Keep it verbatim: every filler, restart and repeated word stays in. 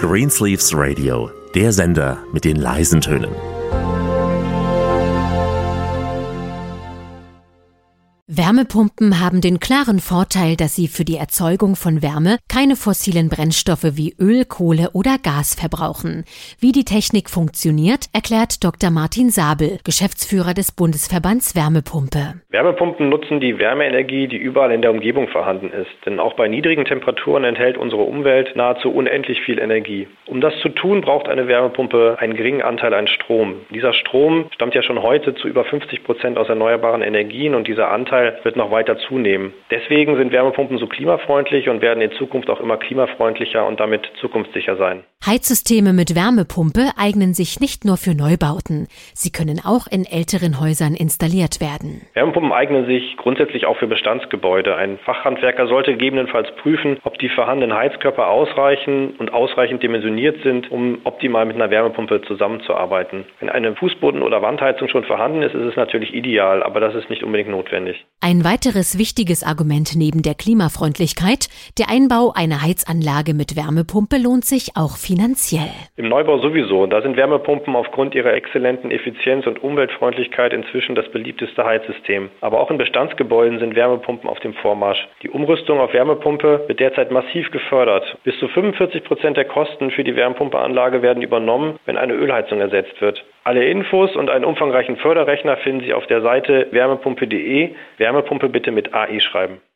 Greensleeves Radio, der Sender mit den leisen Tönen. Wärmepumpen haben den klaren Vorteil, dass sie für die Erzeugung von Wärme keine fossilen Brennstoffe wie Öl, Kohle oder Gas verbrauchen. Wie die Technik funktioniert, erklärt Doktor Martin Sabel, Geschäftsführer des Bundesverbands Wärmepumpe. Wärmepumpen nutzen die Wärmeenergie, die überall in der Umgebung vorhanden ist. Denn auch bei niedrigen Temperaturen enthält unsere Umwelt nahezu unendlich viel Energie. Um das zu tun, braucht eine Wärmepumpe einen geringen Anteil an Strom. Dieser Strom stammt ja schon heute zu über fünfzig Prozent aus erneuerbaren Energien und dieser Anteil wird noch weiter zunehmen. Deswegen sind Wärmepumpen so klimafreundlich und werden in Zukunft auch immer klimafreundlicher und damit zukunftssicher sein. Heizsysteme mit Wärmepumpe eignen sich nicht nur für Neubauten. Sie können auch in älteren Häusern installiert werden. Wärmepumpen eignen sich grundsätzlich auch für Bestandsgebäude. Ein Fachhandwerker sollte gegebenenfalls prüfen, ob die vorhandenen Heizkörper ausreichen und ausreichend dimensioniert sind, um optimal mit einer Wärmepumpe zusammenzuarbeiten. Wenn eine Fußboden- oder Wandheizung schon vorhanden ist, ist es natürlich ideal, aber das ist nicht unbedingt notwendig. Ein weiteres wichtiges Argument neben der Klimafreundlichkeit: Der Einbau einer Heizanlage mit Wärmepumpe lohnt sich auch finanziell. Im Neubau sowieso. Da sind Wärmepumpen aufgrund ihrer exzellenten Effizienz und Umweltfreundlichkeit inzwischen das beliebteste Heizsystem. Aber auch in Bestandsgebäuden sind Wärmepumpen auf dem Vormarsch. Die Umrüstung auf Wärmepumpe wird derzeit massiv gefördert. Bis zu fünfundvierzig Prozent der Kosten für die Wärmepumpeanlage werden übernommen, wenn eine Ölheizung ersetzt wird. Alle Infos und einen umfangreichen Förderrechner finden Sie auf der Seite wärmepumpe punkt de. Wärmepumpe bitte mit A I schreiben.